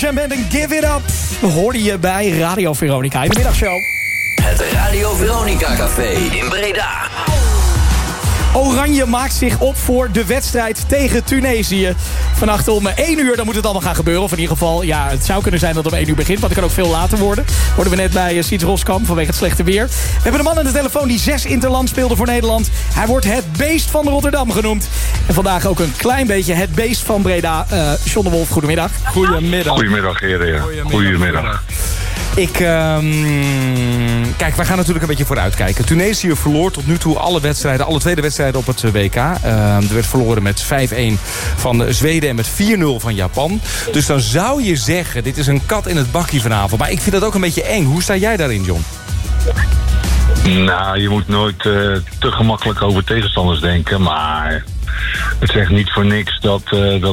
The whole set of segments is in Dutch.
Band en Give It Up hoorde je bij Radio Veronica in de middagshow. Het Radio Veronica Café in Breda. Oranje maakt zich op voor de wedstrijd tegen Tunesië. Vannacht om 1 uur, dan moet het allemaal gaan gebeuren. Of in ieder geval, ja, het zou kunnen zijn dat het om 1 uur begint. Maar het kan ook veel later worden. Hoorden we net bij Siets Roskamp vanwege het slechte weer. We hebben een man aan de telefoon die 6 interland speelde voor Nederland. Hij wordt het beest van Rotterdam genoemd. En vandaag ook een klein beetje het beest van Breda. John de Wolf, goedemiddag. Goedemiddag. Goedemiddag, heren. Goedemiddag. Kijk, wij gaan natuurlijk een beetje vooruitkijken. Tunesië verloor tot nu toe alle tweede wedstrijden op het WK. Er werd verloren met 5-1 van Zweden en met 4-0 van Japan. Dus dan zou je zeggen, dit is een kat in het bakje vanavond. Maar ik vind dat ook een beetje eng. Hoe sta jij daarin, John? Nou, je moet nooit te gemakkelijk over tegenstanders denken, maar het zegt niet voor niks dat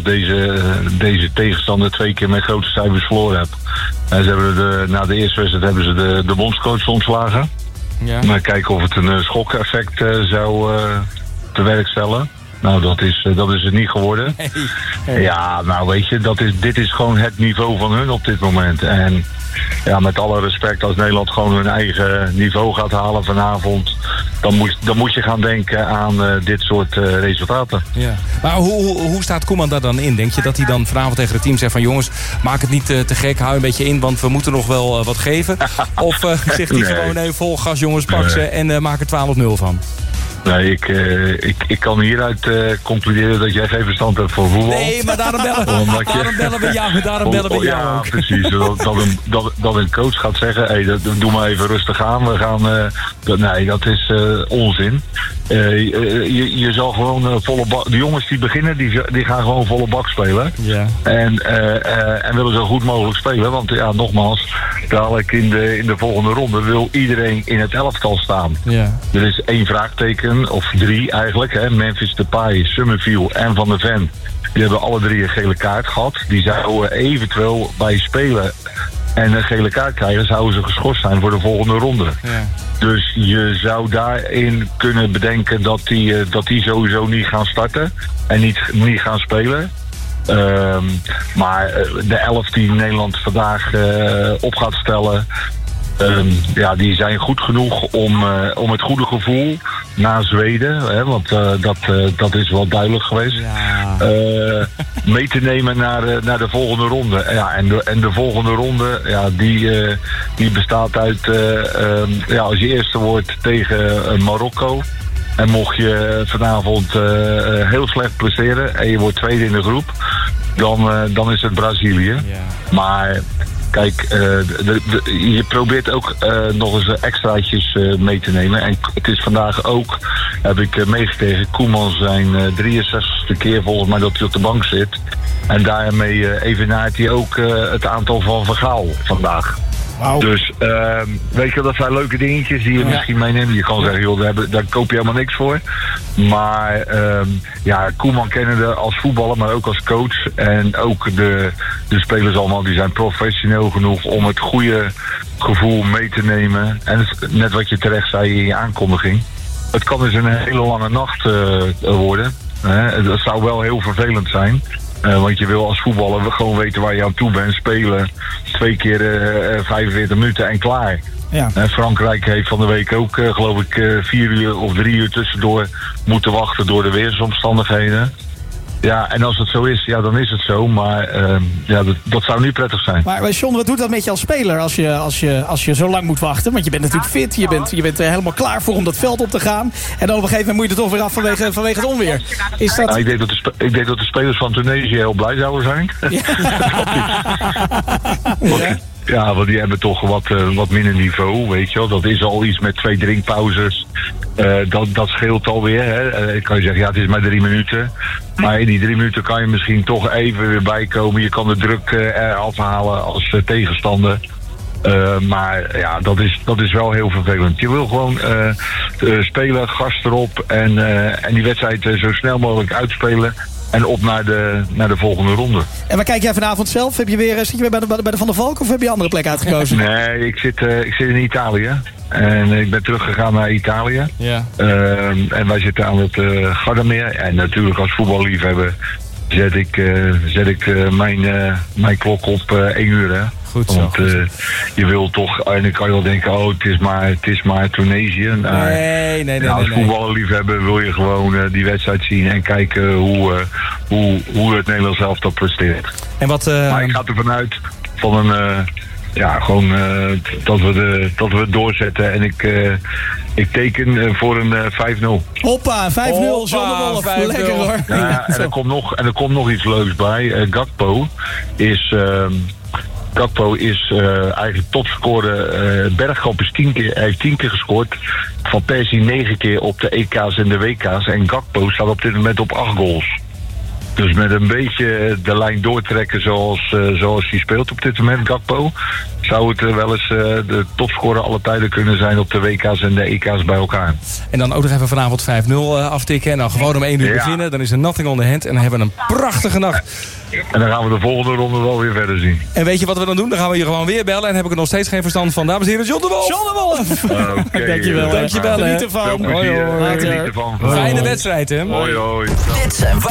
deze tegenstander 2 keer met grote cijfers verloren heeft. En ze hebben na de eerste wedstrijd hebben ze de bondscoach ontslagen. Ja. Maar kijken of het een schokeffect zou tewerkstellen. Nou, dat is het niet geworden. Hey. Ja, nou weet je, dit is gewoon het niveau van hun op dit moment. En ja, met alle respect, als Nederland gewoon hun eigen niveau gaat halen vanavond, dan moet je gaan denken aan dit soort resultaten. Ja. Maar hoe staat Koeman daar dan in? Denk je dat hij dan vanavond tegen het team zegt van jongens, maak het niet te gek, hou een beetje in, want we moeten nog wel wat geven? Of zegt hij gewoon nee, vol gas jongens, pak ze en maak er 12-0 van? Nee, ik kan hieruit concluderen dat jij geen verstand hebt van voetbal. Nee, maar daarom bellen we jou. Ja, precies. Dat een coach gaat zeggen, hey, doe maar even rustig aan. We gaan. Nee, dat is onzin. Je zal gewoon volle bak. De jongens die beginnen, die gaan gewoon volle bak spelen. Ja. En willen zo goed mogelijk spelen. Want ja, nogmaals, dadelijk in de volgende ronde wil iedereen in het elftal staan. Ja. Er is 1 vraagteken. Of 3 eigenlijk. Hè. Memphis Depay, Summerville en Van der Ven. Die hebben alle 3 een gele kaart gehad. Die zouden eventueel bij spelen en een gele kaart krijgen, zouden ze geschorst zijn voor de volgende ronde. Ja. Dus je zou daarin kunnen bedenken dat die sowieso niet gaan starten en niet gaan spelen. Maar de 11 die Nederland vandaag op gaat stellen, die zijn goed genoeg om het goede gevoel na Zweden, hè, want dat is wel duidelijk geweest, mee te nemen naar de volgende ronde. Ja, en de volgende ronde, ja, die bestaat uit, als je eerste wordt tegen Marokko, en mocht je vanavond heel slecht presteren en je wordt tweede in de groep, dan is het Brazilië. Ja. Maar kijk, je probeert ook nog eens extraatjes mee te nemen. En het is vandaag ook, heb ik meegekregen, Koeman zijn 63ste keer volgens mij dat hij op de bank zit. En daarmee evenaart hij ook het aantal van Van Gaal vandaag. Wow. Dus weet je, dat zijn leuke dingetjes die je misschien meeneemt. Je kan zeggen, joh, daar koop je helemaal niks voor. Maar Koeman kennende als voetballer, maar ook als coach. En ook de spelers allemaal, die zijn professioneel genoeg om het goede gevoel mee te nemen. En net wat je terecht zei in je aankondiging. Het kan dus een hele lange nacht worden. Het zou wel heel vervelend zijn. Want je wil als voetballer gewoon weten waar je aan toe bent. Spelen 2 keer 45 minuten en klaar. Ja. Frankrijk heeft van de week ook, geloof ik, 4 uur of 3 uur tussendoor moeten wachten door de weersomstandigheden. Ja, en als het zo is, ja, dan is het zo. Maar dat zou niet prettig zijn. Maar John, wat doet dat met je als speler als je zo lang moet wachten? Want je bent natuurlijk fit, je bent er helemaal klaar voor om dat veld op te gaan. En dan op een gegeven moment moet je er toch weer af vanwege het onweer. Is dat... Nou, ik denk dat de spelers van Tunesië heel blij zouden zijn. Ja. Ja, want die hebben toch wat minder niveau, weet je wel. Dat is al iets met 2 drinkpauzes. Dat scheelt alweer. Hè. Kan je zeggen, ja, het is maar 3 minuten. Maar in die 3 minuten kan je misschien toch even weer bijkomen. Je kan de druk eraf halen als tegenstander. Maar ja, dat is wel heel vervelend. Je wil gewoon spelen, gas erop en die wedstrijd zo snel mogelijk uitspelen. En op naar de volgende ronde. En waar kijk jij vanavond zelf? Zit je weer bij de Van der Valk of heb je een andere plek uitgekozen? Nee, ik zit in Italië. En ik ben teruggegaan naar Italië. Ja. En wij zitten aan het Gardameer. En natuurlijk als voetballiefhebber zet ik mijn klok op 1 uur. Hè. Goed zo. Want je wil toch, en dan kan je wel denken, het is maar Tunesië. Nee. Als voetballiefhebber wil je gewoon die wedstrijd zien en kijken hoe het Nederlands elftal presteert. En wat, maar ik ga ervan uit van dat we het doorzetten en ik teken voor een 5-0. Hoppa, 5-0, John de Wolf. 5-0. Lekker hoor. Ja, en er komt nog iets leuks bij. Gakpo is eigenlijk topscorer. Bergkamp is 10 keer gescoord. Van Persie 9 keer op de EK's en de WK's. En Gakpo staat op dit moment op 8 goals. Dus met een beetje de lijn doortrekken zoals hij speelt op dit moment, Gakpo, zou het wel eens de topscorer alle tijden kunnen zijn op de WK's en de EK's bij elkaar. En dan ook nog even vanavond 5-0 aftikken. En dan gewoon om 1 uur beginnen. Dan is er nothing on the hand. En dan hebben we een prachtige nacht. En dan gaan we de volgende ronde wel weer verder zien. En weet je wat we dan doen? Dan gaan we je gewoon weer bellen. En heb ik er nog steeds geen verstand van. Dames en heren, John de Wolf. John de Wolf. Okay, dankjewel. Geniet ervan. Veel plezier. Hoi. Geniet ervan. Fijne wedstrijd, hè? Hoi. Dit zijn